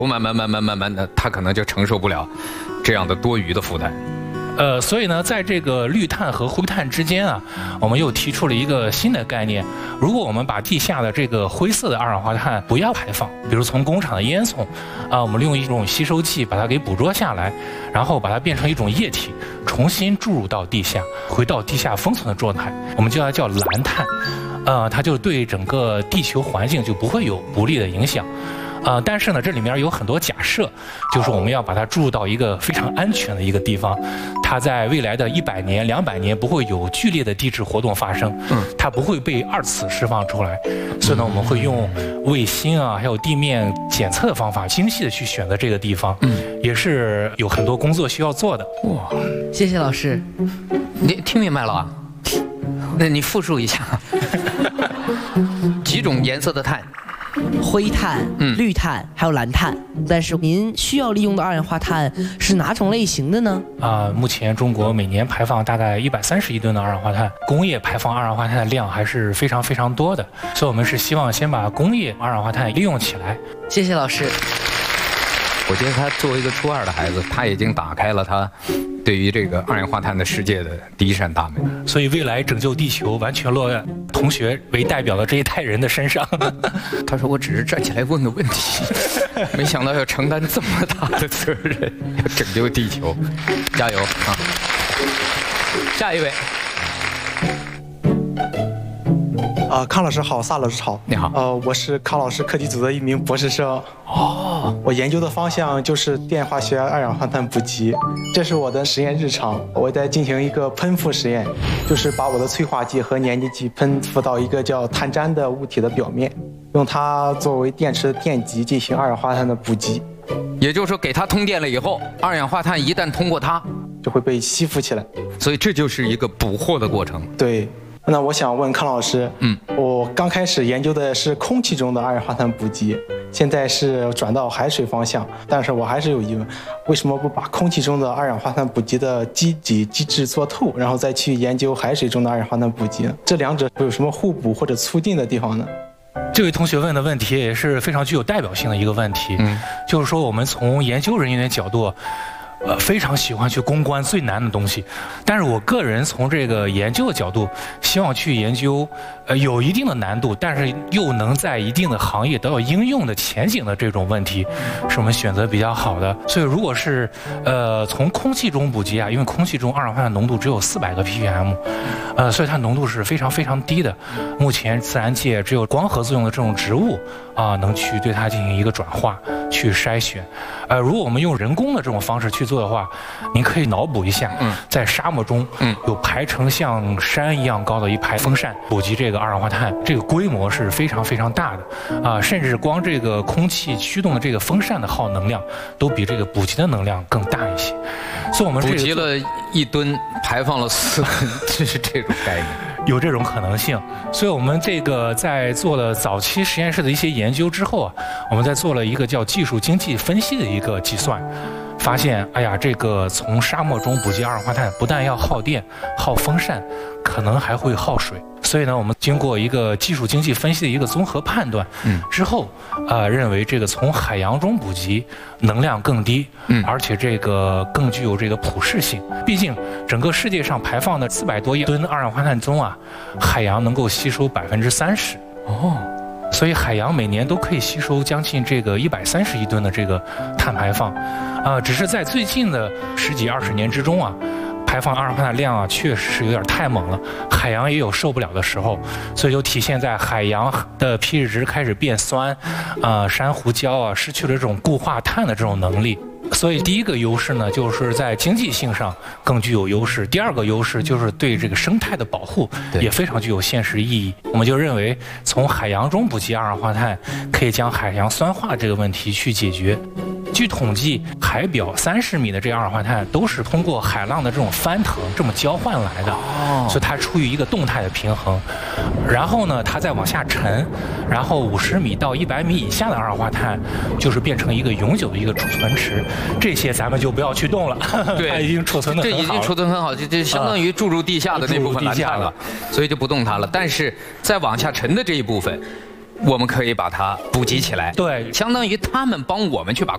慢慢的，它可能就承受不了这样的多余的负担。 所以呢，在这个绿碳和灰碳之间啊，我们又提出了一个新的概念。如果我们把地下的这个灰色的二氧化碳不要排放，比如从工厂的烟囱我们利用一种吸收器把它给捕捉下来，然后把它变成一种液体，重新注入到地下，回到地下封存的状态，我们就要叫蓝碳。它就对整个地球环境就不会有不利的影响。但是呢，这里面有很多假设，就是我们要把它注入到一个非常安全的一个地方，它在未来的100年、200年不会有剧烈的地质活动发生，它不会被二次释放出来。所以呢，我们会用卫星还有地面检测的方法，精细的去选择这个地方，也是有很多工作需要做的。 哇，谢谢老师，你听明白了啊？那你复述一下，几种颜色的碳？ 灰碳、绿碳还有蓝碳，但是您需要利用的二氧化碳是哪种类型的呢？ 目前中国每年排放大概130亿吨的二氧化碳，工业排放二氧化碳的量还是非常非常多的，所以我们是希望先把工业二氧化碳利用起来。 谢谢老师。 我觉得他作为一个初2的孩子，他已经打开了他对于这个二氧化碳的世界的第一扇大门。 所以未来拯救地球完全落在同学为代表的这一代人的身上。 他说我只是站起来问个问题，没想到要承担这么大的责任，要拯救地球，加油啊！下一位。 康老师好，萨老师好， 你好。 我是康老师课题组的一名博士生。我研究的方向就是电化学二氧化碳捕集，这是我的实验日常。我在进行一个喷覆实验，就是把我的催化剂和粘结剂喷覆到一个叫碳粘的物体的表面，用它作为电池的电极进行二氧化碳的捕集。 也就是说，给它通电了以后，二氧化碳一旦通过它， 就会被吸附起来。 所以这就是一个捕获的过程。 对。那我想问康老师，我刚开始研究的是空气中的二氧化碳捕集，现在是转到海水方向，但是我还是有疑问，为什么不把空气中的二氧化碳捕集的机制做透，然后再去研究海水中的二氧化碳捕集呢？这两者有什么互补或者促进的地方呢？ 这位同学问的问题也是非常具有代表性的一个问题，就是说我们从研究人员的角度，非常喜欢去攻关最难的东西，但是我个人从这个研究的角度，希望去研究有一定的难度，但是又能在一定的行业得到应用的前景的这种问题，是我们选择比较好的。所以如果是从空气中捕集因为空气中二氧化碳浓度只有400个 ppm，所以它浓度是非常非常低的。目前自然界只有光合作用的这种植物能去对它进行一个转化，去筛选。如果我们用人工的这种方式去做的话，您可以脑补一下，在沙漠中有排成像山一样高的一排风扇捕集这个二氧化碳，这个规模是非常非常大的甚至光这个空气驱动的这个风扇的耗能量都比这个捕集的能量更大一些。所以我们捕集了1吨，排放了4吨，就是这种概念。 有这种可能性，所以我们这个在做了早期实验室的一些研究之后我们在做了一个叫技术经济分析的一个计算，发现这个从沙漠中捕集二氧化碳不但要耗电、耗风扇，可能还会耗水。所以呢，我们经过一个技术经济分析的一个综合判断之后，认为这个从海洋中捕集能量更低，而且这个更具有这个普适性。毕竟整个世界上排放的400多亿吨二氧化碳中海洋能够吸收30%。所以海洋每年都可以吸收将近这个130亿吨的这个碳排放，只是在最近的10几20年之中排放二氧化碳量确实是有点太猛了，海洋也有受不了的时候，所以就体现在海洋的 pH 值开始变酸，珊瑚礁失去了这种固化碳的这种能力。所以第一个优势呢，就是在经济性上更具有优势。第二个优势就是对这个生态的保护也非常具有现实意义。我们就认为从海洋中捕集二氧化碳，可以将海洋酸化这个问题去解决。据统计，海表30米的这二氧化碳都是通过海浪的这种翻腾这么交换来的，所以它处于一个动态的平衡。然后呢，它再往下沉，然后50米到100米以下的二氧化碳就是变成一个永久的一个储存池。这些咱们就不要去动了，对，它已经储存的很好了， 这已经储存很好，就相当于注入地下的那部分蓝碳了，所以就不动它了。但是再往下沉的这一部分，我们可以把它捕集起来， 对， 相当于他们帮我们去把